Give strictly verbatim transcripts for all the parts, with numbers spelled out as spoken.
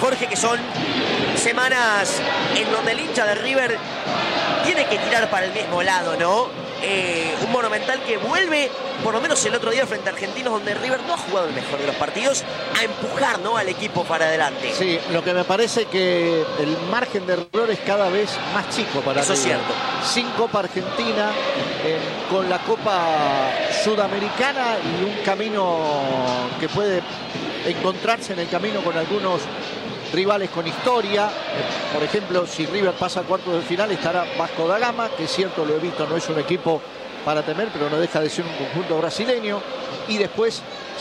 Jorge, que son semanas en donde el hincha de River tiene que tirar para el mismo lado, ¿no? Eh, un Monumental que vuelve, por lo menos el otro día frente a Argentinos, donde River no ha jugado el mejor de los partidos, a empujar, ¿no?, al equipo para adelante. Sí, lo que me parece que el margen de error es cada vez más chico para Eso es River. cierto. Sin Copa Argentina, eh, con la Copa Sudamericana y un camino que puede encontrarse en el camino con algunos rivales con historia. Por ejemplo, si River pasa a cuartos de final, estará Vasco da Gama, que es cierto, lo he visto, no es un equipo para temer, pero no deja de ser un conjunto brasileño. Y después,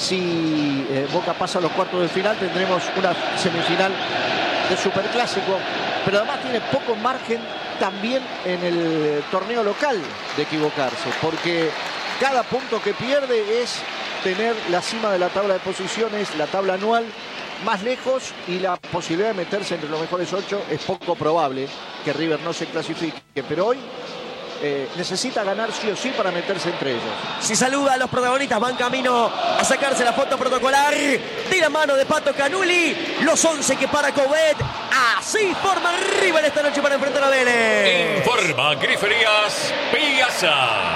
si eh, Boca pasa a los cuartos de final, tendremos una semifinal de Superclásico. Pero además tiene poco margen también en el torneo local de equivocarse, porque cada punto que pierde es tener la cima de la tabla de posiciones, la tabla anual, más lejos, y la posibilidad de meterse entre los mejores ocho es poco probable que River no se clasifique. Pero hoy eh, necesita ganar sí o sí para meterse entre ellos. Si saluda a los protagonistas, van camino a sacarse la foto protocolar de la mano de Pato Canuli. Los once que para Coudet. Así forma River esta noche para enfrentar a Vélez. Informa Griferías Piazza.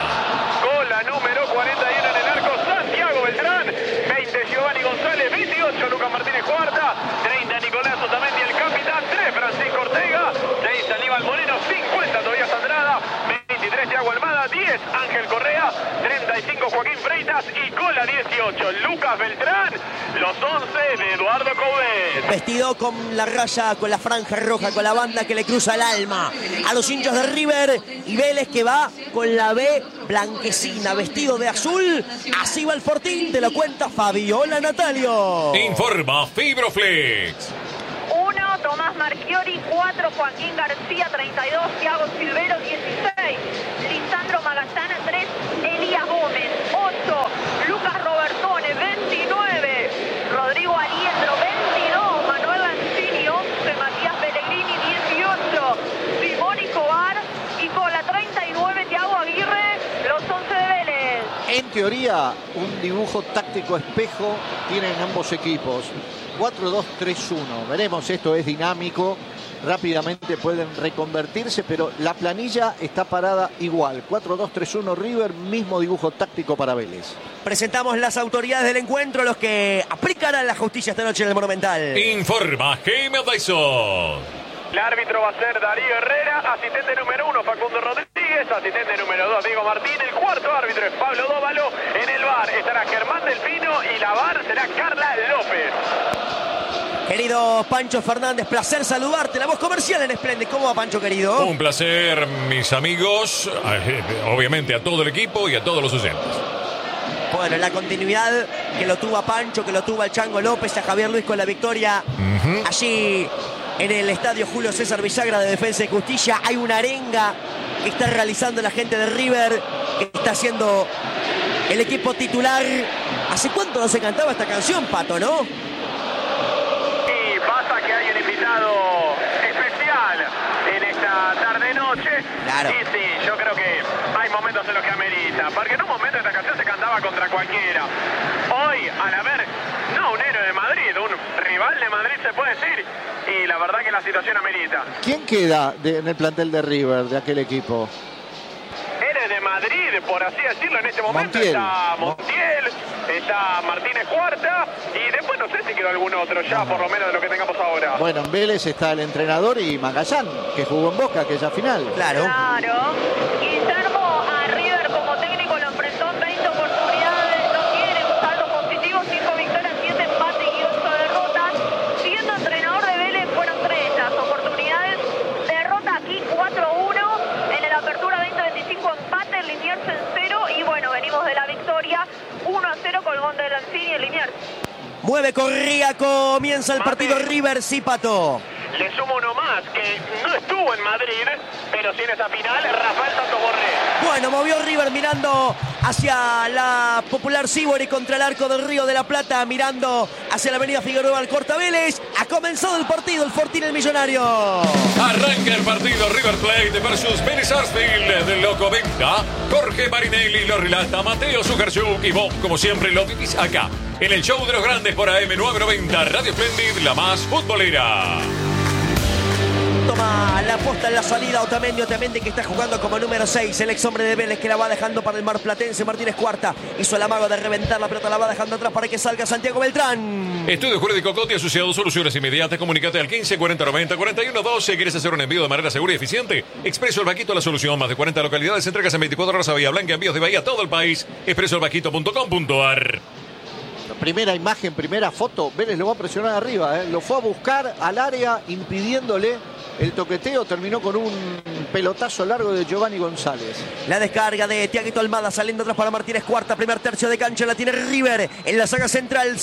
Con la número cuarenta y uno en el arco, Santiago Beltrán. veinte, Giovanni González. veintiocho, Lucas Martínez Cuarta. treinta, Nicolás Otamendi, el capitán. tres, Francisco Ortega. seis, Aníbal Moreno. cincuenta, Tobias Andrada. veintitrés, Thiago Almada. diez, Ángel Correa. treinta y cinco, Joaquín Freitas. Y con la dieciocho, Lucas Beltrán. Los once de Eduardo Coudet. Vestido con la raya, con la franja roja, con la banda que le cruza el alma a los hinchas de River. Y Vélez, que va con la B blanquecina, vestido de azul. Así va el Fortín, te lo cuenta Fabiola Natalio. Informa Fibroflex. uno, Tomás Marchiori. cuatro, Joaquín García. treinta y dos, Thiago Silvero. dieciséis, Lisandro Magallanes. tres, Elías Gómez. ocho, Lucas Robertone. veintinueve, Rodrigo Aliendro. veintidós, Manuel Lanzini. once, Matías Pellegrini. dieciocho, Simón Escobar. Y con la treinta y nueve, Thiago Aguirre. Los once de Vélez. En teoría, un dibujo táctico espejo tienen ambos equipos. cuatro dos tres uno. Veremos, esto es dinámico. Rápidamente pueden reconvertirse, pero la planilla está parada igual. cuatro dos tres uno River, mismo dibujo táctico para Vélez. Presentamos las autoridades del encuentro, los que aplicarán la justicia esta noche en el Monumental. Informa Jaime Dyson. El árbitro va a ser Darío Herrera, asistente número uno Facundo Rodríguez, asistente número dos Diego Martín, el cuarto árbitro es Pablo Dóvalo, en el V A R estará Germán Delfino y la V A R será Carla López. Querido Pancho Fernández, placer saludarte. La voz comercial en Splendid. ¿Cómo va, Pancho, querido? Un placer, mis amigos, obviamente a todo el equipo y a todos los oyentes. Bueno, la continuidad que lo tuvo a Pancho, que lo tuvo al Chango López, a Javier Luis con la victoria uh-huh. allí en el estadio Julio César Villagra de Defensa y Justicia. Hay una arenga que está realizando la gente de River, que está haciendo el equipo titular. ¿Hace cuánto no se cantaba esta canción, Pato, no? Y pasa que hay un invitado especial en esta tarde-noche. Claro. Y sí, yo creo que hay momentos en los que amerita, porque en un momento esta canción se cantaba contra cualquiera. Hoy, al haber, no un héroe de Madrid, un rival de Madrid se puede decir, y la verdad que la situación amerita. ¿Quién queda de, en el plantel de River, de aquel equipo? Héroe de Madrid, por así decirlo, en este momento Montiel. está Montiel, está Martínez Cuarta, y después no sé si quedó algún otro ya, por lo menos de lo que tengamos ahora. Bueno, en Vélez está el entrenador y Magallán, que jugó en Boca aquella final. Claro. Claro. Guillermo a River como técnico lo enfrentó en veinte oportunidades, no tiene un saldo positivo, cinco victorias, siete empates y ocho derrotas. Siendo entrenador de Vélez fueron tres las oportunidades. Derrota aquí cuatro uno, en el Apertura veinte veinticinco empate, el Liniers en cero y bueno, venimos de la victoria uno a cero con el gol de Lanzini y el Liniers. Mueve Corría, comienza el Mate. partido River, sí, Pato. Le sumo uno más, que no estuvo en Madrid, pero sí en esa final, Rafael Santos Borré. Bueno, movió River mirando hacia la Popular Sibori contra el arco del Río de la Plata, mirando hacia la avenida Figueroa al Corta Vélez. Ha comenzado el partido, el Fortín el Millonario. Arranca el partido River Plate versus Vélez Sarsfield del Loco Venta. Jorge Marinelli lo relata, Mateo Sugarchuk, y vos, como siempre, lo vivís acá, en el show de los grandes por A M nueve noventa, Radio Splendid, la más futbolera. Toma la posta en la salida Otamendi, Otamendi que está jugando como número seis, el ex hombre de Vélez que la va dejando para el marplatense Martínez Cuarta. Hizo el amago de reventar la pelota, la va dejando atrás para que salga Santiago Beltrán. Estudio Jurídico Coti asociado, soluciones inmediatas. Comunícate al quince cuarenta noventa cuarenta y uno doce. ¿Quieres hacer un envío de manera segura y eficiente? Expreso El Vaquito, la solución. Más de cuarenta localidades, entregas en veinticuatro horas a Bahía Blanca, envíos de Bahía a todo el país. expreso el vaquito punto com punto a r. Primera imagen, primera foto, Vélez lo va a presionar arriba, ¿eh? Lo fue a buscar al área impidiéndole el toqueteo, terminó con un pelotazo largo de Giovanni González. La descarga de Tiaguito Almada saliendo atrás para Martínez Cuarta, primer tercio de cancha la tiene River en la saga central,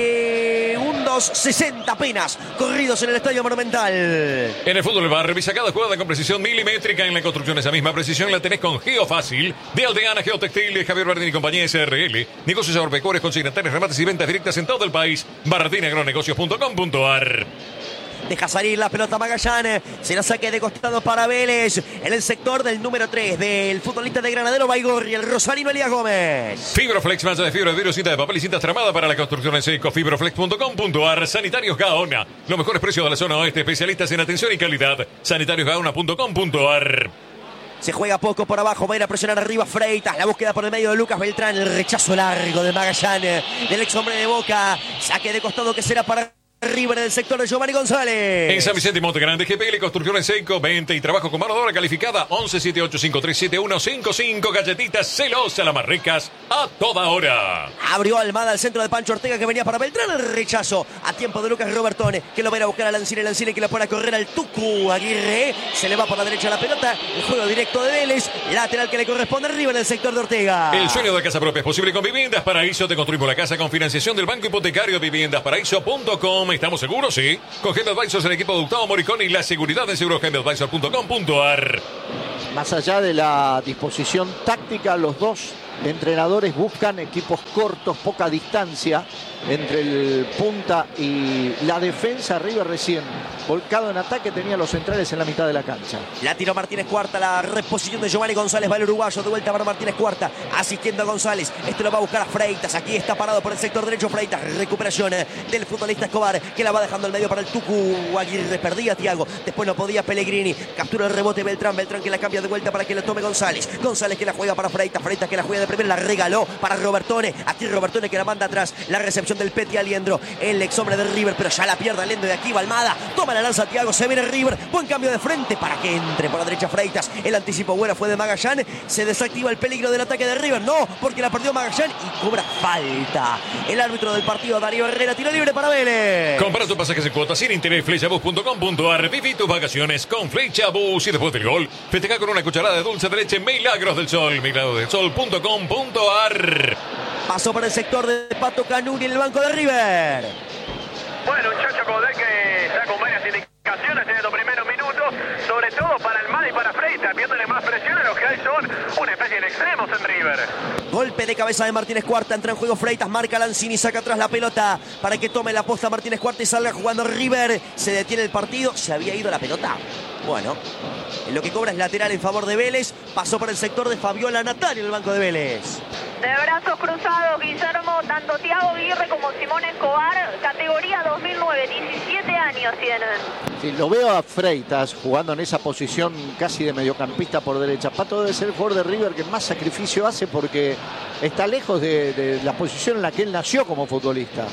segundos sesenta apenas corridos en el Estadio Monumental. En el fútbol bar, revisa cada jugada con precisión milimétrica. En la construcción esa misma precisión la tenés con Geofácil, de Aldeana Geotextil, Javier Bardini y compañía S R L. Negocios agropecuarios, consignatarios, remates y ventas directas en todo el país. bardini agronegocios punto com punto a r. Deja salir la pelota Magallanes. Se la saque de costado para Vélez. En el sector del número tres del futbolista de Granadero Baigorri, el rosarino Elías Gómez. Fibroflex, malla de fibra de vidrio, cinta de papel y cintas tramada para la construcción en seco. Fibroflex punto com punto a r. Sanitarios Gaona. Los mejores precios de la zona oeste. Especialistas en atención y calidad. sanitarios gaona punto com punto a r. Se juega poco por abajo, va a ir a presionar arriba Freitas, la búsqueda por el medio de Lucas Beltrán, el rechazo largo de Magallanes, del ex hombre de Boca, saque de costado que será para River del sector de Giovanni González. En San Vicente y Monte Grande, G P L, construcción en seco, venta y trabajo con mano de obra calificada. Once siete ocho cinco tres siete uno cinco cinco. Galletitas Celosa, las más ricas a toda hora. Abrió Almada al centro de Pancho Ortega que venía para Beltrán, el rechazo a tiempo de Lucas Robertone que lo va a ir a buscar a Lancine, Lancine que lo pone a correr al Tucu Aguirre. Se le va por la derecha la pelota, el juego directo de Vélez, lateral que le corresponde a River en el sector de Ortega. El sueño de casa propia es posible con Viviendas Paraíso. Te construimos la casa con financiación del Banco Hipotecario. viviendas paraíso punto com. ¿Estamos seguros? Sí. Con G M Advisors, el equipo de Gustavo Moriconi y la seguridad de seguros. G M Advisors punto com punto a r. Más allá de la disposición táctica, los dos entrenadores buscan equipos cortos, poca distancia entre el punta y la defensa. River recién volcado en ataque tenía los centrales en la mitad de la cancha. La tiró Martínez Cuarta, la reposición de Giovanni González, va el uruguayo, de vuelta para Martínez Cuarta, asistiendo a González, este lo va a buscar a Freitas, aquí está parado por el sector derecho Freitas, recuperación del futbolista Escobar, que la va dejando al medio para el Tucu Aguirre, perdía Thiago, después no podía Pellegrini, captura el rebote Beltrán, Beltrán que la cambia de vuelta para que lo tome González, González que la juega para Freitas, Freitas que la juega de primera, la regaló para Robertone, aquí Robertone que la manda atrás, la recepción del Peti Aliendro, el ex hombre de River, pero ya la pierde Aliendro, de aquí va Almada, toma la lanza Thiago, se viene River, buen cambio de frente para que entre por la derecha Freitas, el anticipo bueno fue de Magallanes, se desactiva el peligro del ataque de River, no, porque la perdió Magallanes y cobra falta. El árbitro del partido, Darío Herrera, tiro libre para Vélez. Compara tus pasajes en cuotas sin interés, flechabus punto com punto a r. Viví tus vacaciones con Flechabus y después del gol, festeja con una cucharada de dulce de leche Milagros del Sol, milagros del sol punto com punto a r. Pasó por el sector de Pato Canuni en el banco de River. Bueno, un Chacho Caudel que está con varias indicaciones en los primeros minutos, sobre todo para Almada y para Freitas, viéndole más presión a los que hay son una especie de extremos en River. Golpe de cabeza de Martínez Cuarta, entra en juego Freitas, marca Lanzini, saca atrás la pelota para que tome la posta Martínez Cuarta y salga jugando River. Se detiene el partido, se había ido la pelota. Bueno, en lo que cobra es lateral en favor de Vélez, pasó por el sector de Fabiola Natario en el banco de Vélez. De brazos cruzados, Guillermo, tanto Thiago Aguirre como Simón Escobar, categoría dos mil nueve, diecisiete años tienen. Sí, lo veo a Freitas jugando en esa posición casi de mediocampista por derecha. Pato debe ser el jugador de River que más sacrificio hace porque está lejos de, de la posición en la que él nació como futbolista.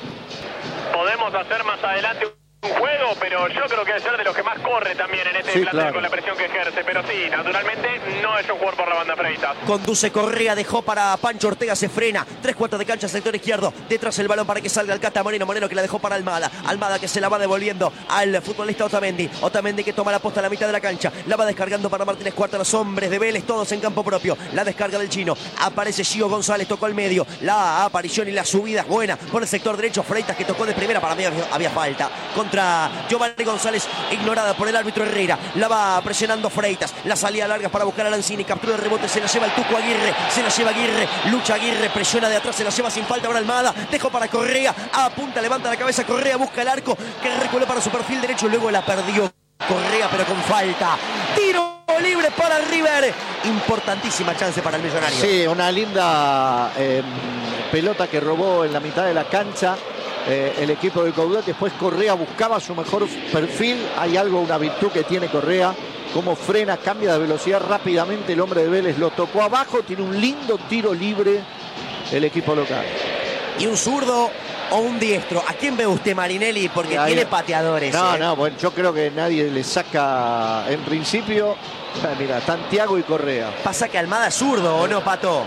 Podemos hacer más adelante un juego, pero yo creo que debe ser de los que más corre también en este Sí, plantel, claro. con la presión que ejerce, pero sí, naturalmente no es un jugador por la banda Freitas. Conduce Correa, dejó para Pancho Ortega, se frena. Tres cuartos de cancha, sector izquierdo. Detrás el balón para que salga el Cata Moreno. Moreno que la dejó para Almada. Almada que se la va devolviendo al futbolista Otamendi. Otamendi que toma la posta a la mitad de la cancha. La va descargando para Martínez Cuarta. Los hombres de Vélez, todos en campo propio. La descarga del chino. Aparece Gio González, tocó el medio. La aparición y la subida es buena por el sector derecho. Freitas que tocó de primera. Para mí había, había falta. Control contra Giovanni González, ignorada por el árbitro Herrera. La va presionando Freitas. La salida larga para buscar a Lanzini. Captura el rebote, se la lleva el Tuco Aguirre. Se la lleva Aguirre. Lucha Aguirre, presiona de atrás, se la lleva sin falta. Ahora Almada. Dejó para Correa. Apunta, levanta la cabeza Correa. Busca el arco que reculó para su perfil derecho. Luego la perdió Correa, pero con falta. Tiro libre para River. Importantísima chance para el Millonario. Sí, una linda eh, pelota que robó en la mitad de la cancha eh, el equipo de Coudet. Después Correa buscaba su mejor perfil. Hay algo, una virtud que tiene Correa. Cómo frena, cambia de velocidad rápidamente. El hombre de Vélez lo tocó abajo. Tiene un lindo tiro libre el equipo local. Y un zurdo o un diestro. ¿A quién ve usted, Marinelli? Porque ahí tiene pateadores. No, ¿eh? no, bueno, yo creo que nadie le saca en principio. Mira, Santiago y Correa. Pasa que Almada es zurdo, ¿o no, Pato?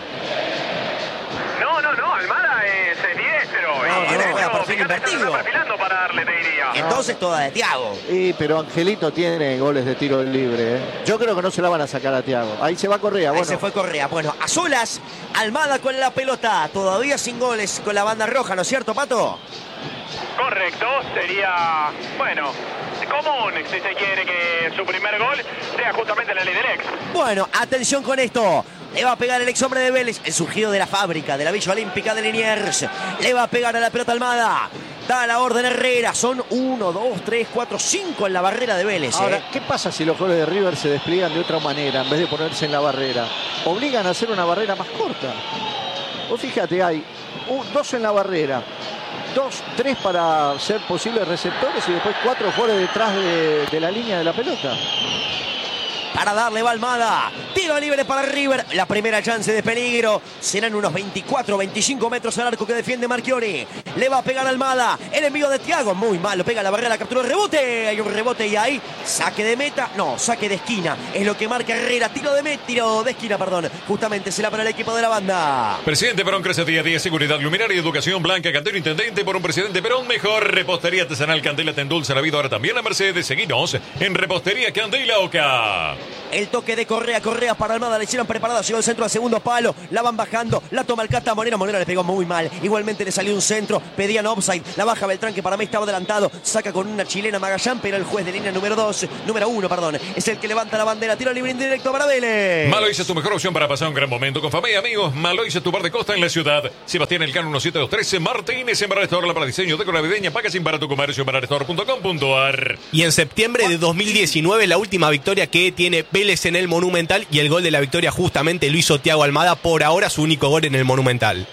No, no, no, Almada es, es diestro. No, y no, de juega hecho, perfil fíjate, se invertido. está perfilando para darle, te diría. Entonces toda de Thiago. Sí, pero Angelito tiene goles de tiro libre. ¿eh? Yo creo que no se la van a sacar a Thiago. Ahí se va Correa. Ahí Bueno. se fue Correa. Bueno, a solas, Almada con la pelota. Todavía sin goles con la banda roja, ¿no es cierto, Pato? Correcto, sería, bueno, común, si se quiere, que su primer gol sea justamente la ley del ex. Bueno, atención con esto. Le va a pegar el ex hombre de Vélez, el surgido de la fábrica, de la Villa Olímpica de Liniers. Le va a pegar a la pelota Almada. Da la orden Herrera. Son uno, dos, tres, cuatro, cinco en la barrera de Vélez. Ahora, ¿eh? ¿qué pasa si los goles de River se despliegan de otra manera en vez de ponerse en la barrera? Obligan a hacer una barrera más corta. Vos fíjate, hay un, dos en la barrera, dos, tres para ser posibles receptores y después cuatro jugadores detrás de, de la línea de la pelota. Para darle va Almada. Tiro libre para River. La primera chance de peligro. Serán unos veinticuatro, veinticinco metros al arco que defiende Marchiori. Le va a pegar Almada. El envío de Thiago. Muy mal. Lo pega la barrera. Captura el rebote. Hay un rebote y ahí. Saque de meta. No, saque de esquina. Es lo que marca Herrera. Tiro de meta. Tiro de esquina, perdón. Justamente será para el equipo de la banda. Presidente Perón crece día a día. Seguridad, luminaria, educación, Blanca, Cantero, intendente por un presidente Perón. Mejor repostería artesanal Candela te endulza la vida. Ahora también la Mercedes. Seguinos en Repostería Candela Oca. El toque de Correa, Correa para Almada, le hicieron preparada, llegó el centro al segundo palo, la van bajando, la toma el Cata Moreno, Moreno le pegó muy mal, igualmente le salió un centro, pedían offside, la baja Beltrán que para mí estaba adelantado, saca con una chilena Magallán, pero el juez de línea número dos, número uno, perdón, es el que levanta la bandera, tiro libre indirecto para Vélez. Malois es tu mejor opción para pasar un gran momento con familia y amigos. Malois es tu bar de costa en la ciudad. Sebastián Elcano uno siete dos tres, Martínez en Barrestor, la para diseño de navideña, paga sin para tu comercio, barrestor punto com punto ar. Y en septiembre de dos mil diecinueve, la última victoria que tiene Vélez en el Monumental, y el gol de la victoria justamente lo hizo Thiago Almada, por ahora su único gol en el Monumental.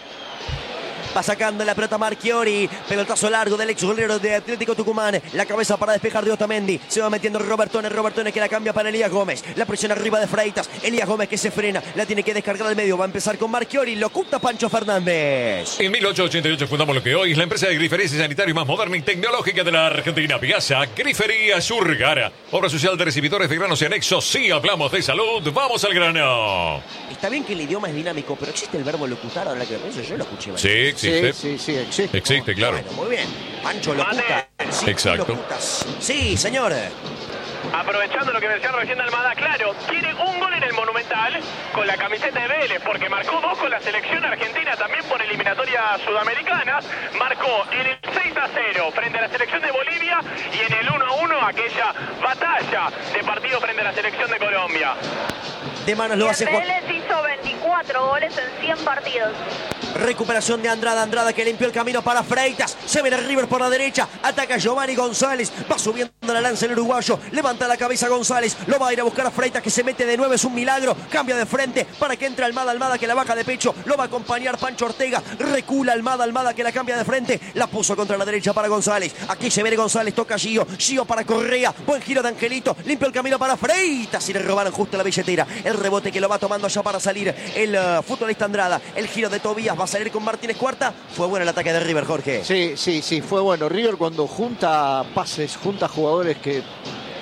Va sacando la pelota Marchiori, pelotazo largo del ex golero de Atlético Tucumán, la cabeza para despejar de Otamendi, se va metiendo Robertone, Robertone que la cambia para Elías Gómez, la presión arriba de Freitas, Elías Gómez que se frena, la tiene que descargar al medio, va a empezar con Marchiori, lo oculta Pancho Fernández. En mil ochocientos ochenta y ocho fundamos lo que hoy es la empresa de grifería y sanitario más moderna y tecnológica de la Argentina. Piazza Grifería Surgara. Obra social de recibidores de granos y anexos. Sí, hablamos de salud. Vamos al grano. Está bien que el idioma es dinámico, pero existe el verbo locutar, ahora que lo pienso, yo lo escuché. ¿Vale? Sí, existe. Sí, sí, sí, existe. Existe, claro. Bueno, muy bien. Pancho locuta. Sí, Exacto. locutas. Sí, señor. Aprovechando lo que decía recién Almada, claro, tiene un gol en el Monumental con la camiseta de Vélez, porque marcó dos con la selección argentina también por eliminatorias sudamericanas. Marcó en el seis a cero frente a la selección de Bolivia y en el uno a uno aquella batalla de partido frente a la selección de Colombia. De manos Y lo el hace Juan. Vélez hizo veinticuatro goles en cien partidos. Recuperación de Andrada, Andrada que limpió el camino para Freitas, se viene River por la derecha, ataca Giovanni González, va subiendo la lanza el uruguayo, levanta la cabeza González, lo va a ir a buscar a Freitas que se mete de nueve, es un milagro, cambia de frente para que entre Almada, Almada que la baja de pecho, lo va a acompañar Pancho Ortega, recula Almada, Almada que la cambia de frente, la puso contra la derecha para González, aquí se viene González, toca Gio, Gio para Correa, buen giro de Angelito, limpia el camino para Freitas y le robaron justo la billetera, el rebote que lo va tomando allá para salir el uh, futbolista Andrada, el giro de Tobías, va a salir con Martínez Cuarta, fue bueno el ataque de River, Jorge. Sí, sí, sí, fue bueno. River cuando junta pases, junta jugadores que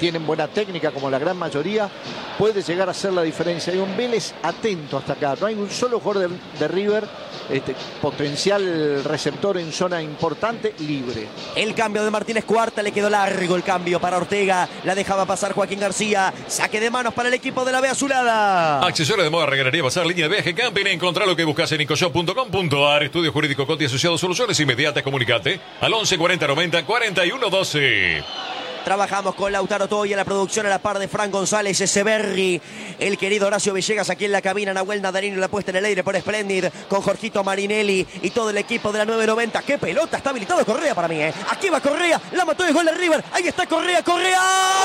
tienen buena técnica como la gran mayoría, puede llegar a hacer la diferencia. Hay un Vélez atento hasta acá. No hay un solo jugador de, de River, este, potencial receptor en zona importante, libre. El cambio de Martínez Cuarta, le quedó largo el cambio para Ortega. La dejaba pasar Joaquín García. Saque de manos para el equipo de la B Azulada. Accesorios de moda, regalaría, bazar, línea de viaje, camping. Encontrá lo que buscas en incoshop punto com punto ar. Estudio Jurídico Coti Asociados, soluciones inmediatas. Comunicate al once cuarenta noventa cuarenta y uno doce. Trabajamos con Lautaro Toya en la producción a la par de Fran González, Echeverri, el querido Horacio Villegas aquí en la cabina, Nahuel Nadarino la puesta en el aire por Splendid, con Jorgito Marinelli y todo el equipo de la nueve noventa. ¡Qué pelota! Está habilitado Correa para mí, ¿eh? Aquí va Correa, la mató de gol de River. Ahí está Correa, Correa.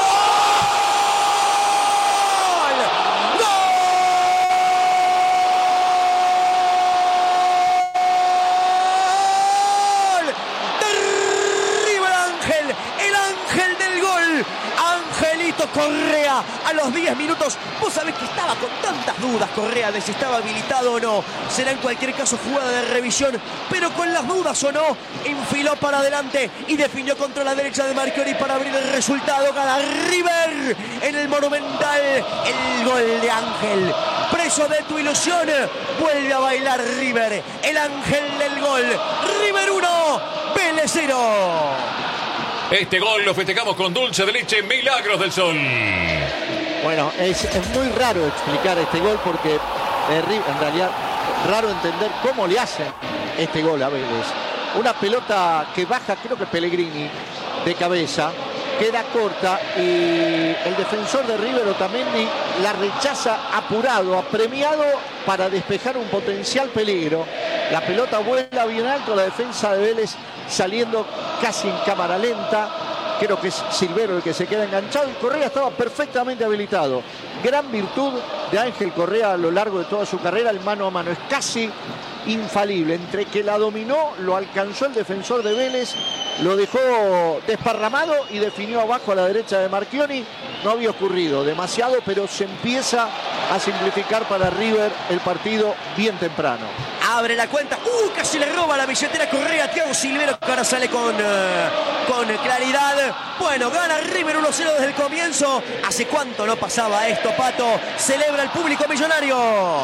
Correa a los diez minutos. Vos sabés que estaba con tantas dudas Correa de si estaba habilitado o no. Será en cualquier caso jugada de revisión, pero con las dudas o no, enfiló para adelante y definió contra la derecha de Marchiori para abrir el resultado. Gana River en el Monumental. El gol de Ángel. Preso de tu ilusión, vuelve a bailar River. El ángel del gol. River uno, Vélez cero. Este gol lo festejamos con dulce de leche, Milagros del Sol. Bueno, es, es muy raro explicar este gol porque eh, en realidad raro entender cómo le hacen este gol a Vélez. Una pelota que baja, creo que Pellegrini, de cabeza, queda corta y el defensor de River, Otamendi, la rechaza apurado, apremiado para despejar un potencial peligro. La pelota vuela bien alto, la defensa de Vélez saliendo casi en cámara lenta. Creo que es Silvero el que se queda enganchado y Correa estaba perfectamente habilitado. Gran virtud de Ángel Correa a lo largo de toda su carrera, el mano a mano es casi infalible. Entre que la dominó, lo alcanzó el defensor de Vélez, lo dejó desparramado y definió abajo a la derecha de Marchiori. No había ocurrido demasiado, pero se empieza a simplificar para River el partido bien temprano. Abre la cuenta. ¡Uh! Casi le roba la billetera Correa. Thiago Silvero, que ahora sale con, uh, con claridad. Bueno, gana River uno cero desde el comienzo. ¿Hace cuánto no pasaba esto, Pato? Celebra el público millonario.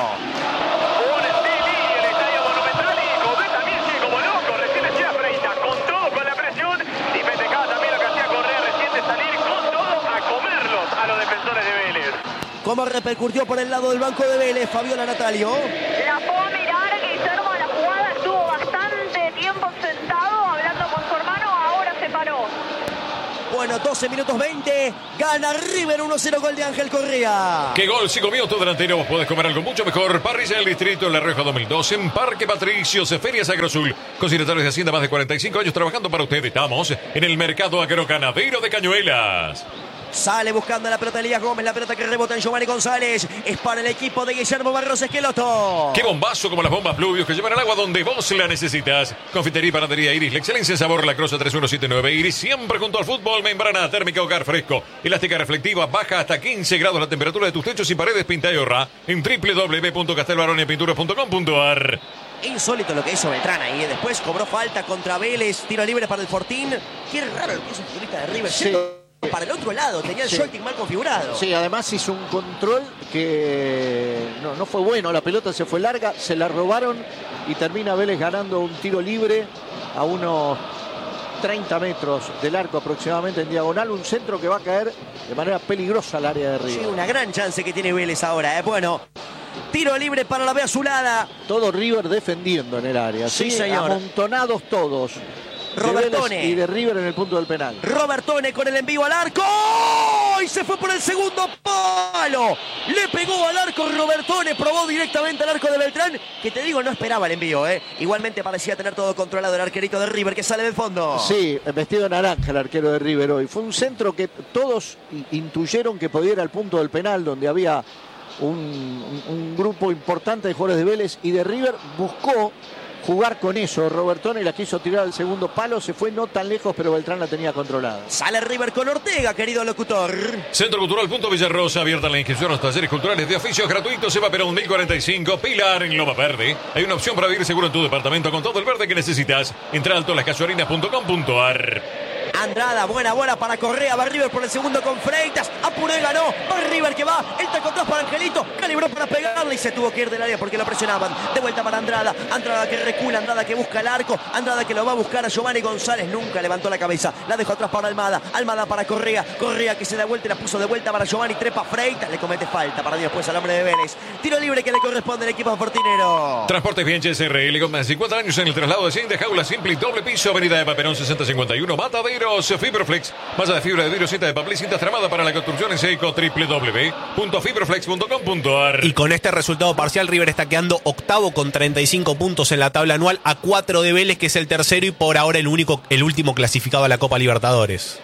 ¿Cómo repercutió por el lado del banco de Vélez, Fabiola Natalio? La fue a mirar, Guillermo, la jugada estuvo bastante tiempo sentado hablando con su hermano, ahora se paró. Bueno, doce minutos veinte, gana River uno cero, gol de Ángel Correa. ¡Qué gol! Si comió tu delantero, vos podés comer algo mucho mejor. Parrilla del Distrito La Rioja dos mil doce, en Parque Patricios, Feria Agrosul. Consignatarios de Hacienda, más de cuarenta y cinco años trabajando para ustedes. Estamos en el Mercado Agroganadero de Cañuelas. Sale buscando la pelota Elías Gómez, la pelota que rebota en Giovanni González. Es para el equipo de Guillermo Barros Esqueloto. ¡Qué bombazo como las bombas Pluvios que llevan el agua donde vos la necesitas! Confitería y panadería Iris, la excelencia en sabor, La Croza tres uno siete nueve. Iris, siempre junto al fútbol, membrana térmica, hogar fresco, elástica reflectiva, baja hasta quince grados la temperatura de tus techos y paredes, pinta y ahorra en doble u doble u doble u punto castelbaronepinturas punto com punto ar. Insólito lo que hizo Beltrán ahí. Después cobró falta contra Vélez, tiro libre para el Fortín. Qué raro lo que hizo el futbolista de River. Sí. Para el otro lado, tenía el sí. joystick mal configurado. Sí, además hizo un control que no, no fue bueno. La pelota se fue larga, se la robaron y termina Vélez ganando un tiro libre a unos treinta metros del arco aproximadamente en diagonal. Un centro que va a caer de manera peligrosa al área de River. Sí, una gran chance que tiene Vélez ahora. ¿eh? Bueno, tiro libre para la B Azulada. Todo River defendiendo en el área. Sí, ¿sí? señor. Amontonados todos. Robertone. Y de River en el punto del penal. Robertone con el envío al arco. Y se fue por el segundo palo. Le pegó al arco Robertone. Probó directamente al arco de Beltrán. Que te digo, no esperaba el envío. ¿eh? Igualmente parecía tener todo controlado el arquerito de River que sale del fondo. Sí, vestido de naranja el arquero de River hoy. Fue un centro que todos intuyeron que podía ir al punto del penal, donde había un, un grupo importante de jugadores de Vélez y de River. Buscó jugar con eso. Robertone la quiso tirar al segundo palo, se fue no tan lejos, pero Beltrán la tenía controlada. Sale River con Ortega, querido locutor. Centro Cultural Punto Villarrosa, abierta la inscripción a los talleres culturales de oficios gratuitos. Eva Perón mil cuarenta y cinco, Pilar en Loma Verde. Hay una opción para vivir seguro en tu departamento con todo el verde que necesitas. Entra a alto las casuarinas punto com punto ar. Andrada, buena bola para Correa, va River por el segundo con Freitas, apuró y ganó, va River que va, el taco atrás para Angelito, calibró para pegarle y se tuvo que ir del área porque lo presionaban. De vuelta para Andrada, Andrada que recula, Andrada que busca el arco, Andrada que lo va a buscar a Giovanni González, nunca levantó la cabeza, la dejó atrás para Almada, Almada para Correa, Correa que se da vuelta y la puso de vuelta para Giovanni, trepa Freitas, le comete falta para después al hombre de Vélez. Tiro libre que le corresponde al equipo fortinero. Transportes Bianches R L con más de cincuenta años en el traslado de cien de jaula simple y doble piso, avenida de Paperón sesenta cincuenta y uno, Mataderos, Fibroflex, masa de fibra de vidrio, cinta de papel y cinta tramada para la construcción en seco, doble u doble u doble u punto fibroflex punto com punto a r. Y con este resultado parcial, River está quedando octavo con treinta y cinco puntos en la tabla anual, a cuatro de Vélez, que es el tercero y por ahora el único, el último clasificado a la Copa Libertadores.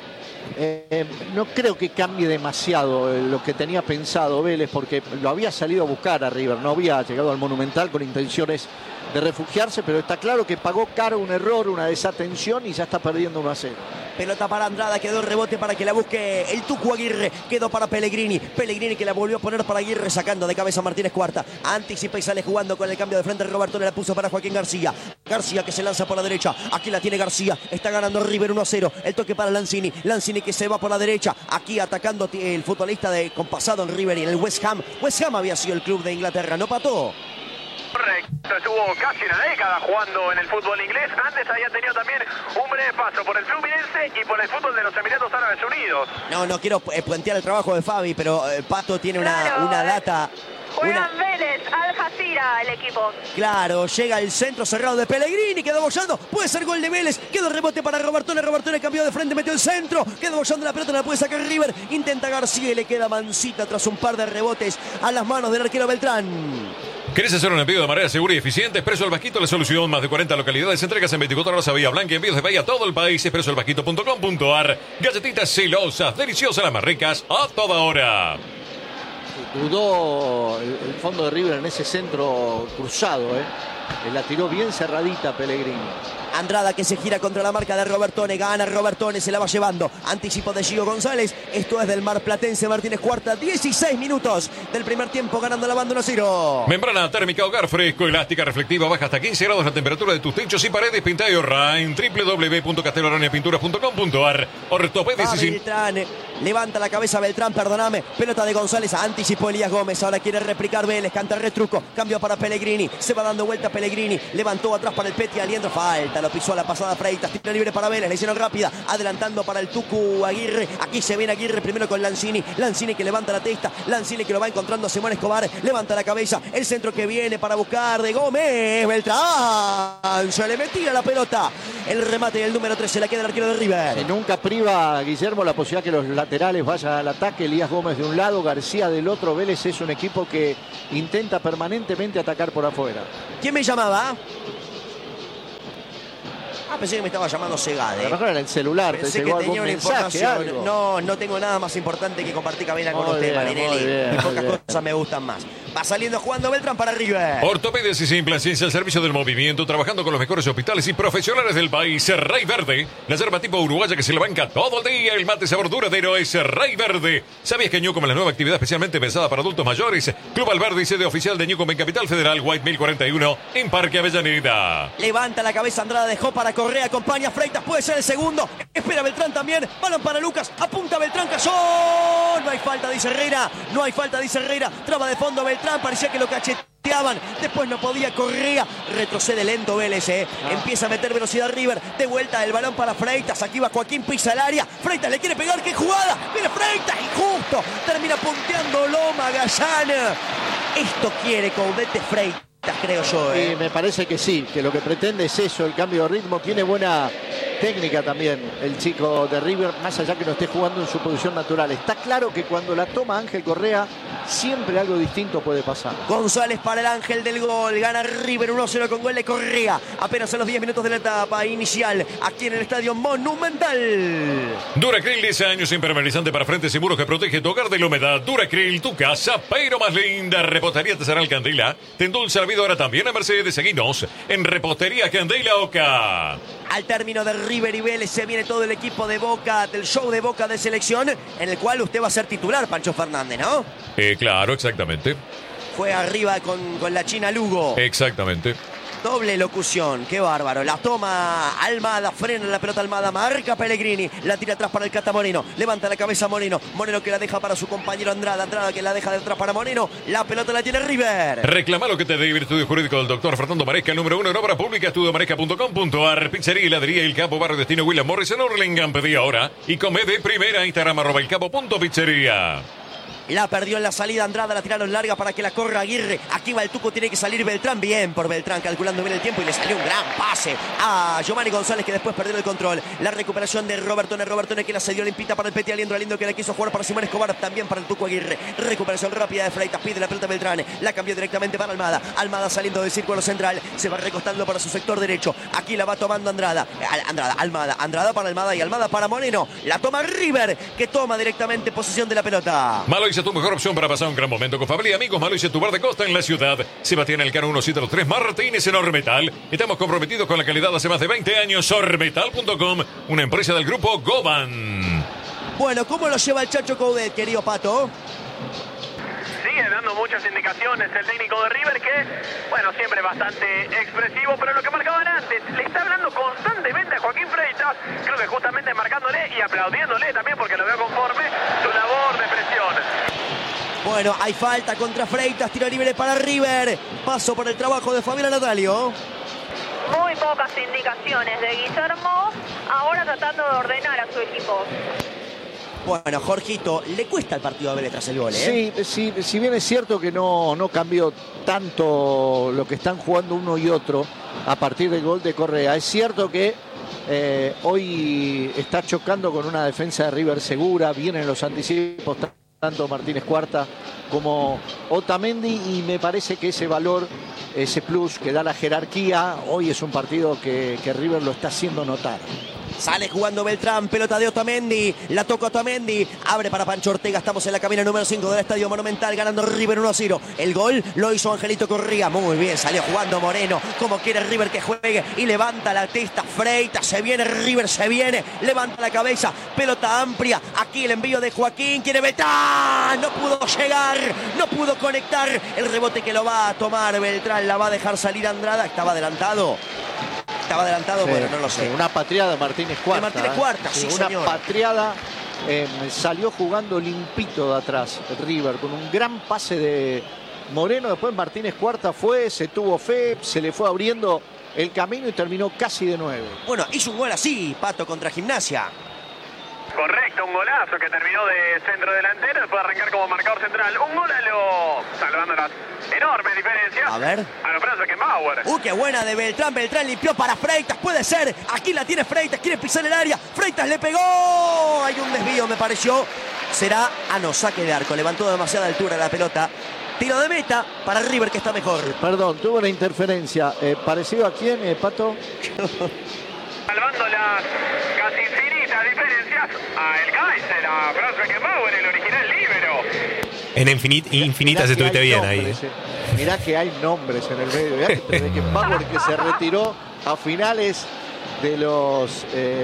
Eh, no creo que cambie demasiado eh, lo que tenía pensado Vélez, porque lo había salido a buscar a River, no había llegado al Monumental con intenciones de refugiarse, pero está claro que pagó caro un error, una desatención y ya está perdiendo uno a cero. Pelota para Andrada, quedó el rebote para que la busque el Tucu Aguirre, quedó para Pellegrini, Pellegrini que la volvió a poner para Aguirre, sacando de cabeza Martínez Cuarta, anticipa y sale jugando con el cambio de frente, Roberto le la puso para Joaquín García, García que se lanza por la derecha, aquí la tiene García, está ganando River uno a cero, el toque para Lanzini, Lanzini que se va por la derecha, aquí atacando el futbolista de compasado en River y en el West Ham, West Ham había sido el club de Inglaterra, no pató. Correcto, estuvo casi una década jugando en el fútbol inglés. Antes había tenido también un breve paso por el Fluminense y por el fútbol de los Emiratos Árabes Unidos. No, no quiero eh, puentear el trabajo de Fabi, pero eh, Pato tiene una, Claro, una eh. data. Juegan Una... Vélez, Al Jazeera, el equipo. Claro, llega el centro cerrado de Pellegrini, quedó bollando, puede ser gol de Vélez, quedó el rebote para Robertone, Robertone cambió de frente, metió el centro, quedó bollando la pelota, no la puede sacar River, intenta García y le queda mansita tras un par de rebotes a las manos del arquero Beltrán. ¿Querés hacer un envío de manera segura y eficiente? Expreso El Vasquito, la solución. Más de cuarenta localidades, entregas en veinticuatro horas a Bahía Blanca, envíos de Bahía a todo el país. expreso el vasquito punto com punto a r. Galletitas celosas, deliciosas, las más ricas, a toda hora. Dudó el, el fondo de River en ese centro cruzado, ¿eh? La tiró bien cerradita Pellegrini. Andrada que se gira contra la marca de Robertone, gana Robertone, se la va llevando, anticipo de Gio González, esto es del marplatense Martínez Cuarta, dieciséis minutos del primer tiempo ganando la banda uno a cero. Membrana térmica hogar fresco, elástica, reflectiva, baja hasta quince grados la temperatura de tus techos y paredes, pinta y ahorra en doble u doble u doble u punto castelorania pinturas punto com punto a r. Ortopedias Va y sin... Beltrán, levanta la cabeza Beltrán, perdóname, pelota de González, anticipó Elías Gómez, ahora quiere replicar Vélez, canta el retruco, cambio para Pellegrini, se va dando vuelta Pellegrini, levantó atrás para el Peti, Aliendro, falta, lo pisó a la pasada Freitas, tiro libre para Vélez, le hicieron rápida, adelantando para el Tucu Aguirre, aquí se viene Aguirre primero con Lanzini, Lanzini que levanta la testa, Lanzini que lo va encontrando a Simón Escobar, levanta la cabeza, el centro que viene para buscar de Gómez, Beltrán, se le metía la pelota, el remate del número tres se la queda el arquero de River. Que nunca priva a Guillermo la posibilidad que los laterales vayan al ataque, Elías Gómez de un lado, García del otro. Vélez es un equipo que intenta permanentemente atacar por afuera. ¿Quién me llamaba? Ah, pensé que me estaba llamando Segade. A lo mejor en el celular te Pensé que llegó tenía algún una mensaje, información. algo. No, no tengo nada más importante que compartir cabina con Muy usted, bien, Marinelli. muy bien, y muy pocas bien. cosas me gustan más. Va saliendo jugando Beltrán para River. Ortopedias y sin ciencia al servicio del movimiento, trabajando con los mejores hospitales y profesionales del país. Rey Verde, la yerba tipo uruguaya que se le banca todo el día. El mate sabor duradero es Rey Verde. ¿Sabías que Newcom es la nueva actividad especialmente pensada para adultos mayores? Club Alberdi, sede oficial de Newcom en Capital Federal, White mil cuarenta y uno, en Parque Avellaneda. Levanta la cabeza Andrada, dejó para Correa, acompaña a Freitas, puede ser el segundo. Espera Beltrán también, balón para Lucas, apunta Beltrán, cayó. No hay falta, dice Herrera, no hay falta, dice Herrera. Traba de fondo Beltrán, parecía que lo cacheteaban. Después no podía Correa, retrocede lento Vélez, eh. Ah. Empieza a meter velocidad River, de vuelta el balón para Freitas, aquí va Joaquín, pisa el área, Freitas le quiere pegar, qué jugada, viene Freitas y justo termina punteándolo Magallanes. Esto quiere Caudete Freitas, creo yo, eh. Y me parece que sí, que lo que pretende es eso, el cambio de ritmo. Tiene buena técnica también el chico de River, más allá que no esté jugando en su posición natural. Está claro que cuando la toma Ángel Correa, siempre algo distinto puede pasar. González para el ángel del gol, gana River uno a cero con gol de Correa, apenas a los diez minutos de la etapa inicial, aquí en el Estadio Monumental. Duracril, diez años impermeabilizante para frentes y muros que protege tu hogar de la humedad. Duracril, tu casa, pero más linda. Repostería Artesanal Candela, te endulza la vida ahora también a Mercedes. Seguinos en Repostería Candela Oca. Al término de River y Vélez se viene todo el equipo de Boca, del show de Boca de selección, en el cual usted va a ser titular, Pancho Fernández, ¿no? Eh, claro, exactamente. Fue arriba con, con la China Lugo. Exactamente. Doble locución, qué bárbaro. La toma Almada, frena la pelota Almada, marca Pellegrini, la tira atrás para el Cata Moreno, levanta la cabeza Moreno, Moreno que la deja para su compañero Andrada, Andrada que la deja de atrás para Moreno, la pelota la tiene River. Reclama lo que te debe estudio jurídico del doctor Fernando Maresca, el número uno en obra pública, estudio maresca punto com punto ar, pizzería y heladería El Capo, barrio destino William Morris en Hurlingham, pedí ahora y come de primera, Instagram arroba el capo punto pizzería. La perdió en la salida Andrada, la tiraron larga para que la corra Aguirre. Aquí va el Tuco, tiene que salir Beltrán. Bien por Beltrán, calculando bien el tiempo y le salió un gran pase a Giovanni González, que después perdió el control. La recuperación de Robertone, Robertone que la cedió limpita para el Peti Aliendro, Aliendro que la quiso jugar para Simón Escobar, también para el Tuco Aguirre. Recuperación rápida de Freitas, pide la pelota Beltrán, la cambió directamente para Almada. Almada saliendo del círculo central, se va recostando para su sector derecho. Aquí la va tomando Andrada, Andrada, Almada, Andrada para Almada y Almada para Moreno. La toma River, que toma directamente posesión de la pelota. Maloise, tu mejor opción para pasar un gran momento con familia y amigos. Maloise, tu bar de costa en la ciudad. Sebastián Elcano uno siete dos tres Martínez en Ormetal. Estamos comprometidos con la calidad hace más de veinte años. Ormetal punto com, una empresa del grupo Goban. Bueno, ¿cómo lo lleva el Chacho Coudet, querido Pato? Sigue dando muchas indicaciones el técnico de River, que, bueno, siempre bastante expresivo, pero lo que marcaban antes, le está hablando constantemente a Joaquín Freitas, creo que justamente marcándole y aplaudiéndole también, porque lo veo conforme, su labor de presión. Bueno, hay falta contra Freitas, tiro libre para River, paso por el trabajo de Fabiola Natalio. Muy pocas indicaciones de Guillermo, ahora tratando de ordenar a su equipo. Bueno, Jorgito, le cuesta el partido a Vélez tras el gol, ¿eh? Sí, sí, si bien es cierto que no, no cambió tanto lo que están jugando uno y otro a partir del gol de Correa. Es cierto que eh, hoy está chocando con una defensa de River segura, vienen los anticipos tanto Martínez Cuarta como Otamendi, y me parece que ese valor, ese plus que da la jerarquía, hoy es un partido que, que River lo está haciendo notar. Sale jugando Beltrán, pelota de Otamendi, la toca Otamendi, abre para Pancho Ortega, estamos en la cabina número cinco del Estadio Monumental, ganando River uno a cero. El gol lo hizo Angelito Correa, muy bien, salió jugando Moreno, como quiere River que juegue, y levanta la testa Freitas, se viene River, se viene, levanta la cabeza, pelota amplia, aquí el envío de Joaquín, quiere Beltrán, no pudo llegar, no pudo conectar, el rebote que lo va a tomar Beltrán, la va a dejar salir Andrada, estaba adelantado. Estaba adelantado, sí, bueno, no lo sé. Sí, una patriada de Martínez Cuarta. De Martínez Cuarta, sí, sí, una señor. patriada, eh, salió jugando limpito de atrás River, con un gran pase de Moreno. Después Martínez Cuarta fue, se tuvo fe, se le fue abriendo el camino y terminó casi de nueve. Bueno, hizo un gol así, Pato, contra Gimnasia. Correcto, un golazo que terminó de centro delantero, después de arrancar como marcador central. Un gol a lo... salvando las enormes diferencias. A ver. A lo Franz Beckenbauer. Uh, qué buena de Beltrán. Beltrán limpió para Freitas. Puede ser. Aquí la tiene Freitas. Quiere pisar el área. Freitas le pegó. Hay un desvío, me pareció. Será a no saque de arco. Levantó demasiada altura la pelota. Tiro de meta para River, que está mejor. Perdón, tuvo una interferencia. Eh, ¿Parecido a quién, eh, Pato? Salvando las casi infinitas diferencias a el Kaiser, a Franz Beckenbauer, el original líbero. En infinit, infinitas estuviste bien ahí. Nombres, eh. Mirá que hay nombres en el medio. Mirá que Beckenbauer, que se retiró a finales de los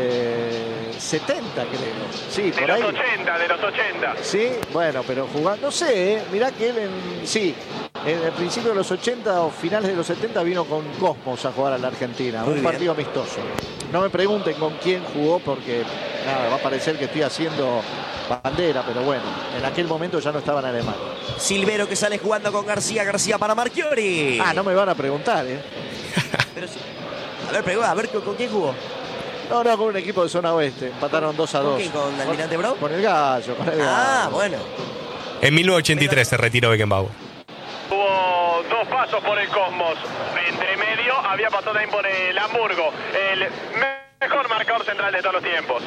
eh, setenta, creo. Sí, de por los ahí. ochenta, de los ochenta. Sí, bueno, pero jugando, no sé, eh, mirá que él en, sí, en el principio de los ochenta o finales de los setenta vino con Cosmos a jugar a la Argentina. Muy un bien. partido amistoso. No me pregunten con quién jugó porque nada, va a parecer que estoy haciendo bandera, pero bueno, en aquel momento ya no estaba en Alemania. Silvero que sale jugando con García. García para Marchiori. Ah, no me van a preguntar, ¿eh? Pero sí. A ver, pregunta, a ver ¿con, con quién jugó. No, no, con un equipo de zona oeste. Empataron dos a dos. ¿Con quién? ¿Con Almirante Brown? Con el Gallo, con el Gallo. Ah, bueno. En mil novecientos ochenta y tres se retiró Beckenbauer. Hubo dos pasos por el Cosmos. Entre medio había pasado también por el Hamburgo. El mejor marcador central de todos los tiempos.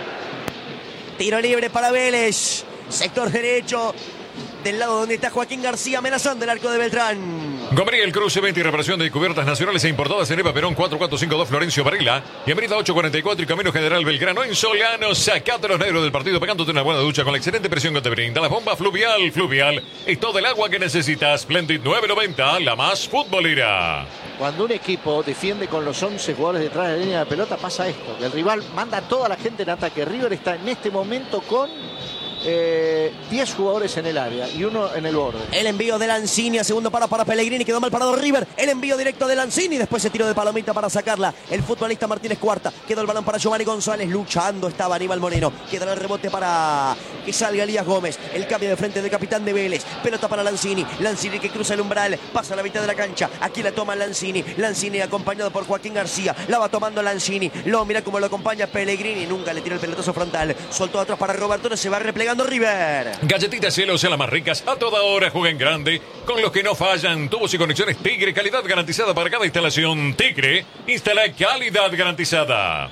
Tiro libre para Vélez. Sector derecho. Del lado donde está Joaquín García amenazando el arco de Beltrán. Gabriel Cruz, venta y reparación de cubiertas nacionales e importadas en Eva Perón cuatro cuatro cinco dos Florencio Varela y Avenida ocho cuarenta y cuatro y Camino General Belgrano en Solano. Sacate los negros del partido pegándote una buena ducha con la excelente presión que te brinda la bomba Fluvial. Fluvial es todo el agua que necesitas. Splendid nueve noventa, la más futbolera. Cuando un equipo defiende con los once jugadores detrás de la línea de pelota, pasa esto. El rival manda a toda la gente en ataque. River está en este momento con eh, diez jugadores en el área y uno en el borde. El envío de Lanzini a segundo paro para Pellegrini, quedó mal parado River. El envío directo de Lanzini, después se tiró de palomita para sacarla. El futbolista Martínez Cuarta, quedó el balón para Giovanni González, luchando estaba Aníbal Moreno. Queda el rebote para que salga Elías Gómez. El cambio de frente del capitán de Vélez. Pelota para Lanzini. Lanzini que cruza el umbral, pasa a la mitad de la cancha. Aquí la toma Lanzini. Lanzini acompañado por Joaquín García. La va tomando Lanzini. Lo mira como lo acompaña Pellegrini. Nunca le tira el pelotazo frontal. Soltó atrás para Roberto. Se va replegando River. Galletitas Cielo, sean las más ricas. A toda hora jueguen grande. Con los que no fallan. Tubos y conexiones Tigre. Calidad garantizada para cada instalación. Tigre. Instala calidad garantizada.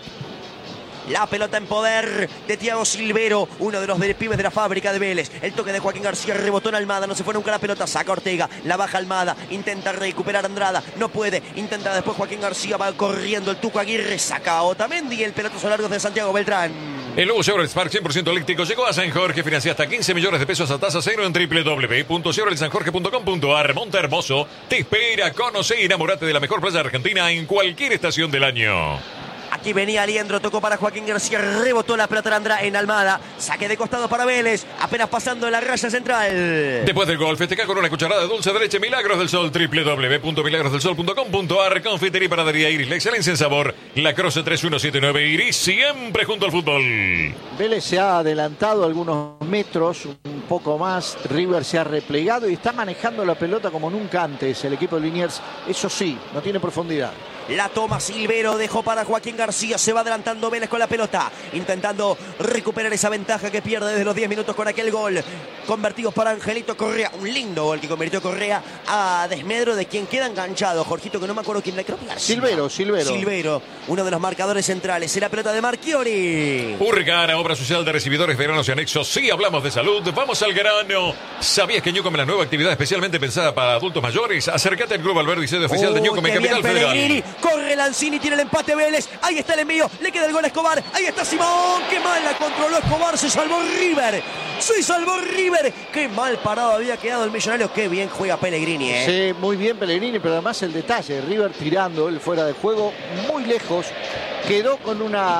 La pelota en poder de Thiago Silvero, uno de los pibes de la fábrica de Vélez. El toque de Joaquín García, rebotó en Almada, no se fue nunca la pelota, saca Ortega, la baja Almada, intenta recuperar Andrada, no puede, intenta después Joaquín García, va corriendo el Tuco Aguirre, saca a Otamendi, el pelotazo largo de Santiago Beltrán. El nuevo Chevrolet Spark cien por ciento eléctrico llegó a San Jorge, financia hasta quince millones de pesos a tasa cero en doble u doble u doble u punto chevrolet san jorge punto com punto a r. Monte Hermoso te espera, conoce y enamorate de la mejor playa de Argentina en cualquier estación del año. Aquí venía Aliendro, tocó para Joaquín García, rebotó la pelota Andra en Almada, saque de costado para Vélez, apenas pasando la raya central. Después del gol, festeja con una cucharada de dulce de leche Milagros del Sol, doble u doble u doble u punto milagros del sol punto com punto a r. Confitería y panadería Iris, la excelencia en sabor, La Croce tres uno siete nueve Iris, siempre junto al fútbol. Vélez se ha adelantado algunos metros, un poco más, River se ha replegado y está manejando la pelota como nunca antes el equipo de Liniers, eso sí, no tiene profundidad. La toma Silvero, dejó para Joaquín García, se va adelantando Vélez con la pelota, intentando recuperar esa ventaja que pierde desde los diez minutos con aquel gol. Convertidos para Angelito Correa, un lindo gol que convirtió Correa a desmedro de quien queda enganchado, Jorgito, que no me acuerdo quién le creo que García. Silvero, Silvero. Silvero, uno de los marcadores centrales, y la pelota de Marchiori. Urgara, obra social de recibidores, veranos y anexos. Sí, hablamos de salud, vamos al grano. ¿Sabías que Newcom es la nueva actividad especialmente pensada para adultos mayores? Acércate al Club Valverde, sede oficial de Newcom en Capital Federal. Corre Lanzini, tiene el empate Vélez. Ahí está el envío, le queda el gol a Escobar. Ahí está Simón, qué mal la controló Escobar. Se salvó River, se salvó River. Qué mal parado había quedado el Millonario. Qué bien juega Pellegrini, ¿eh? Sí, muy bien Pellegrini, pero además el detalle, River tirando él fuera de juego, muy lejos. Quedó con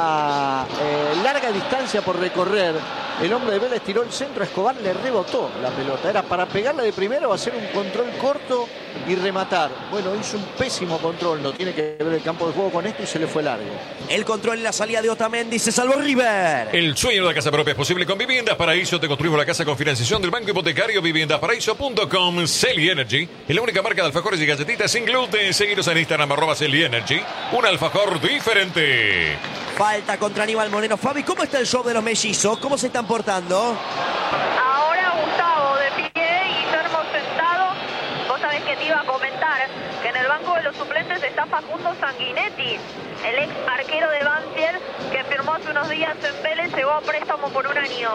una eh, larga distancia por recorrer. El hombre de Vélez tiró el centro, Escobar le rebotó la pelota. Era para pegarle de primero o hacer un control corto y rematar. Bueno, hizo un pésimo control. No tiene que ver el campo de juego con esto y se le fue largo. El control en la salida de Otamendi, se salvó River. El sueño de la casa propia es posible con Viviendas Paraíso. Te construimos la casa con financiación del Banco Hipotecario. Viviendas Paraíso punto com. Celi Energy es la única marca de alfajores y galletitas sin gluten. Seguiros en Instagram, arroba Celi Energy. Un alfajor diferente. Falta contra Aníbal Moreno. Fabi, ¿cómo está el show de los mellizos? ¿Cómo se están portando? Ahora Gustavo de pie, Guillermo sentado. Vos sabés que te iba a comentar que en el banco de los suplentes está Facundo Sanguinetti, el ex arquero de Banfield que firmó hace unos días en Vélez, llegó a préstamo por un año.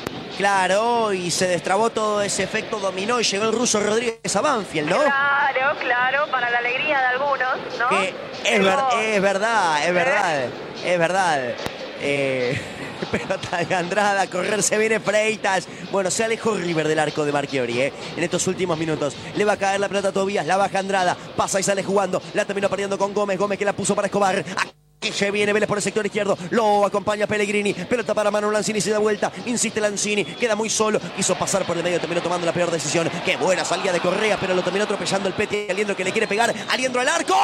Claro, y se destrabó todo ese efecto dominó y llegó el ruso Rodríguez a Banfield, ¿no? Claro, claro, para la alegría de algunos, ¿no? Que es, ver, es verdad, es verdad, es verdad. Eh, pelota de Andrada, correrse viene Freitas. Bueno, se alejó River del arco de Marchiori, ¿eh? En estos últimos minutos. Le va a caer la pelota a Tobías, la baja Andrada, pasa y sale jugando. La terminó perdiendo con Gómez, Gómez que la puso para Escobar. Que se viene Vélez por el sector izquierdo, lo acompaña Pellegrini, pelota para Manu Lanzini, se da vuelta, insiste Lanzini, queda muy solo, quiso pasar por el medio, terminó tomando la peor decisión. Qué buena salida de Correa, pero lo terminó atropellando el Peti Aliendro que le quiere pegar, Aliendro al arco.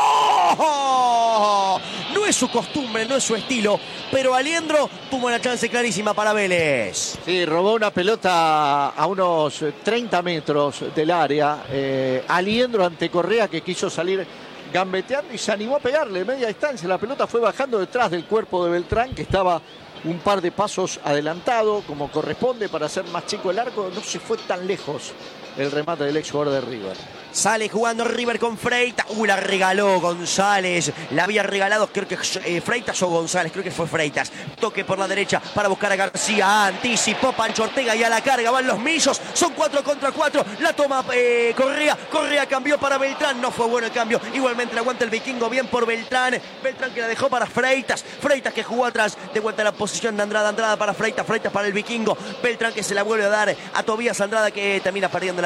No es su costumbre, no es su estilo, pero Aliendro tuvo una chance clarísima para Vélez. Sí, robó una pelota a unos treinta metros del área, eh, Aliendro ante Correa que quiso salir gambeteando y se animó a pegarle de media distancia. La pelota fue bajando detrás del cuerpo de Beltrán, que estaba un par de pasos adelantado, como corresponde para hacer más chico el arco. No se fue tan lejos el remate del ex jugador de River. Sale jugando River con Freitas. Uh, la regaló González. La había regalado, creo que eh, Freitas o González, creo que fue Freitas. Toque por la derecha para buscar a García. Anticipó Pancho Ortega y a la carga van los millos. Son cuatro contra cuatro. La toma eh, Correa. Correa cambió para Beltrán. No fue bueno el cambio. Igualmente la aguanta el vikingo. Bien por Beltrán. Beltrán que la dejó para Freitas. Freitas que jugó atrás. De vuelta a la posición de Andrada. Andrada para Freitas. Freitas para el vikingo. Beltrán que se la vuelve a dar a Tobías Andrada que termina perdiendo la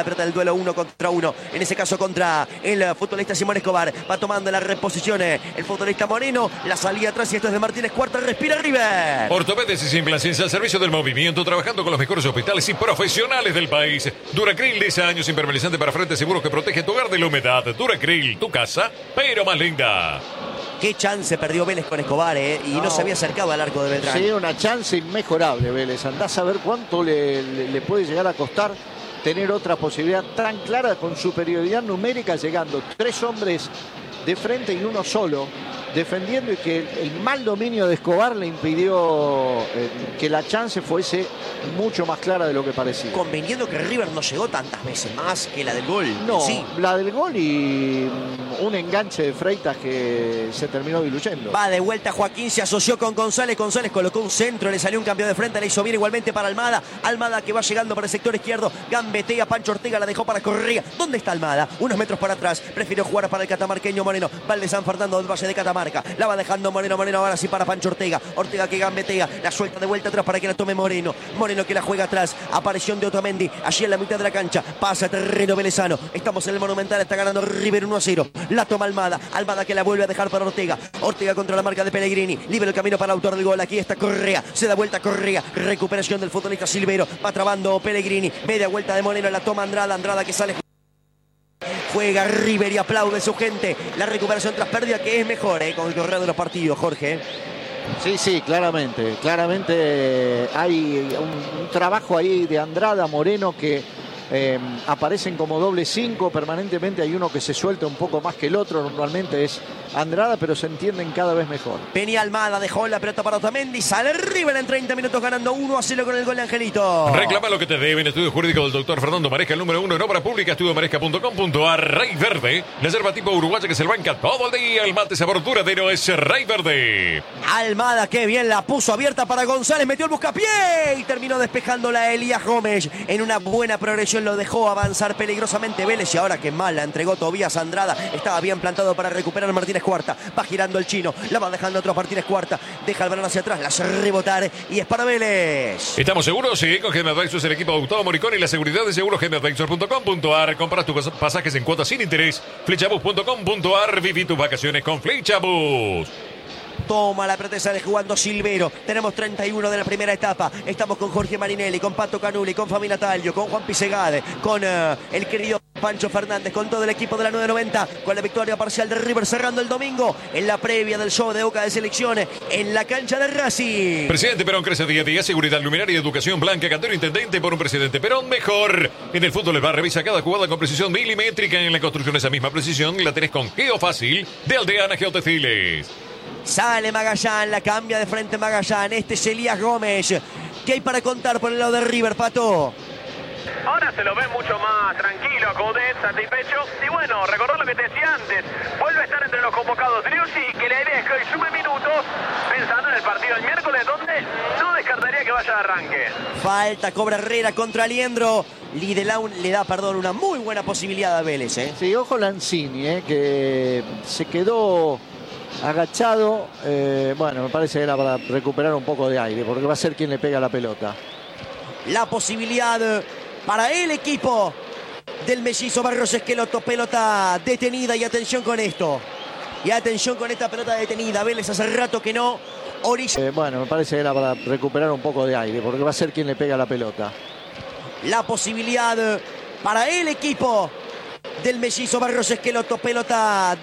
la pelota del duelo uno contra uno. En ese caso contra el futbolista Simón Escobar. Va tomando la reposición el futbolista Moreno. La salida atrás y esto es de Martínez Cuarta. Respira River. Ortopedes y implantes al servicio del movimiento, trabajando con los mejores hospitales y profesionales del país. Duracril, diez años, impermeabilizante para frente, seguro que protege tu hogar de la humedad. Duracril, tu casa, pero más linda. Qué chance perdió Vélez con Escobar, ¿eh? Y no, no se había acercado al arco de Beltrán. Sí, una chance inmejorable, Vélez. Andás a ver cuánto le, le, le puede llegar a costar tener otra posibilidad tan clara con superioridad numérica, llegando tres hombres de frente y uno solo defendiendo, y que el mal dominio de Escobar le impidió eh, que la chance fuese mucho más clara de lo que parecía. Conveniendo que River no llegó tantas veces más que la del gol. No, sí. La del gol y un enganche de Freitas que se terminó diluyendo. Va de vuelta Joaquín, se asoció con González. González colocó un centro, le salió un cambio de frente, le hizo bien igualmente para Almada. Almada que va llegando para el sector izquierdo, gambetea, Pancho Ortega la dejó para Correa. ¿Dónde está Almada? Unos metros para atrás, prefirió jugar para el catamarqueño Moreno. Va el de San Fernando del Valle de Catamarca. La va dejando Moreno, Moreno ahora sí para Pancho Ortega. Ortega que gambetea, la suelta de vuelta atrás para que la tome Moreno. Moreno que la juega atrás. Aparición de Otamendi, allí en la mitad de la cancha. Pasa terreno velezano. Estamos en el Monumental, está ganando River uno a cero. La toma Almada. Almada que la vuelve a dejar para Ortega. Ortega contra la marca de Pellegrini. Libre el camino para el autor del gol. Aquí está Correa. Se da vuelta Correa. Recuperación del futbolista Silvero. Va trabando Pellegrini. Media vuelta de Moreno. La toma Andrada. Andrada que sale. Juega River y aplaude su gente. La recuperación tras pérdida que es mejor, ¿eh? Con el correo de los partidos, Jorge. Sí, sí, claramente. Claramente hay un, un trabajo ahí de Andrada, Moreno, que eh, aparecen como doble cinco permanentemente. Hay uno que se suelta un poco más que el otro. Normalmente es Andrada, pero se entienden cada vez mejor. Venía Almada, dejó la pelota para Otamendi. Sale River en treinta minutos ganando uno a cero con el gol de Angelito. Reclama lo que te deben. Estudio jurídico del doctor Fernando Maresca, el número uno en obra pública. estudio maresca punto com punto ar. Rey Verde, la yerba tipo uruguaya que se banca todo el día. El mate sabor duradero es Rey Verde. Almada, qué bien la puso abierta para González. Metió el buscapié y terminó despejándola Elías Gómez. En una buena progresión lo dejó avanzar peligrosamente Vélez. Y ahora que mal la entregó Tobías Andrada. Estaba bien plantado para recuperar Martínez Cuarta. Va girando el chino. La va dejando otro Martínez Cuarta. Deja el balón hacia atrás. La hace rebotar. Y es para Vélez. ¿Estamos seguros? Sí, con Gem Advisors, el equipo de Gustavo Moricón y la seguridad de seguro gem advisors punto com punto ar. Compras tus pasajes en cuotas sin interés. flechabus punto com punto ar. Viví tus vacaciones con Flechabus. Toma la pelota, sale jugando Silvero. Tenemos treinta y uno de la primera etapa. Estamos con Jorge Marinelli, con Pato Canuli, con Famila Taglio, con Juan Pisegade, con uh, el querido Pancho Fernández, con todo el equipo de la nueve noventa, con la victoria parcial de River cerrando el domingo en la previa del show de Boca de Selecciones en la cancha de Racing. Presidente Perón crece día a día. Seguridad, luminaria y educación. Blanca Cantero, intendente por un presidente Perón mejor. En el fútbol el bar revisa cada jugada con precisión milimétrica. En la construcción esa misma precisión la tenés con Geofácil de Aldeana Geotextiles. Sale Magallán, la cambia de frente Magallán. Este es Elías Gómez. ¿Qué hay para contar por el lado de River, Pato? Ahora se lo ve mucho más tranquilo, Coudet, satisfecho. Y bueno, recordar lo que te decía antes. Vuelve a estar entre los convocados. Sí, que le deja y sube minutos pensando en el partido del miércoles, donde no descartaría que vaya de arranque. Falta, cobra Herrera contra Liendro. Lidelau le da, perdón, una muy buena posibilidad a Vélez, ¿eh? Sí, ojo Lanzini, ¿eh? Que se quedó agachado. Eh, bueno, me parece que era para recuperar un poco de aire, porque va a ser quien le pega la pelota. La posibilidad para el equipo del mellizo Barros Esqueloto. Pelota detenida y atención con esto. Y atención con esta pelota detenida. Vélez hace rato que no. Orilla. Eh, bueno, me parece que era para recuperar un poco de aire, porque va a ser quien le pega la pelota. La posibilidad para el equipo del mellizo Barros Esqueloto. Pelota